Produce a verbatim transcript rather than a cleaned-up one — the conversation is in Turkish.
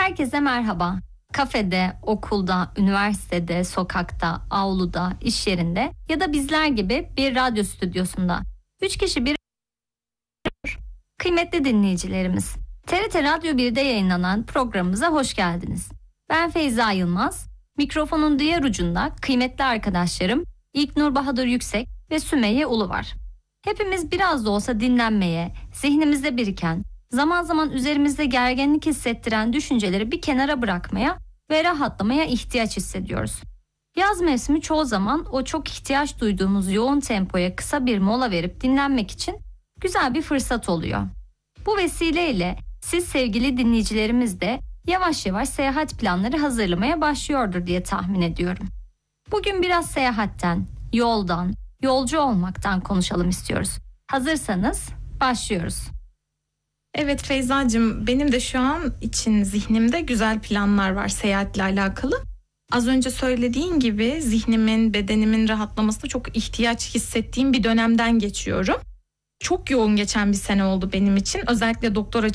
Herkese merhaba. Kafede, okulda, üniversitede, sokakta, avluda, iş yerinde ya da bizler gibi bir radyo stüdyosunda. Üç kişi bir kıymetli dinleyicilerimiz. T R T Radyo bir'de yayınlanan programımıza hoş geldiniz. Ben Feyza Yılmaz. Mikrofonun diğer ucunda kıymetli arkadaşlarım İlknur Bahadır Yüksek ve Sümeyye Ulu var. Hepimiz biraz da olsa dinlenmeye, zihnimizde biriken, zaman zaman üzerimizde gerginlik hissettiren düşünceleri bir kenara bırakmaya ve rahatlamaya ihtiyaç hissediyoruz. Yaz mevsimi çoğu zaman o çok ihtiyaç duyduğumuz yoğun tempoya kısa bir mola verip dinlenmek için güzel bir fırsat oluyor. Bu vesileyle siz sevgili dinleyicilerimiz de yavaş yavaş seyahat planları hazırlamaya başlıyordur diye tahmin ediyorum. Bugün biraz seyahatten, yoldan, yolcu olmaktan konuşalım istiyoruz. Hazırsanız başlıyoruz. Evet Feyzacığım, benim de şu an için zihnimde güzel planlar var seyahatle alakalı. Az önce söylediğin gibi zihnimin, bedenimin rahatlamasına çok ihtiyaç hissettiğim bir dönemden geçiyorum. Çok yoğun geçen bir sene oldu benim için. Özellikle doktora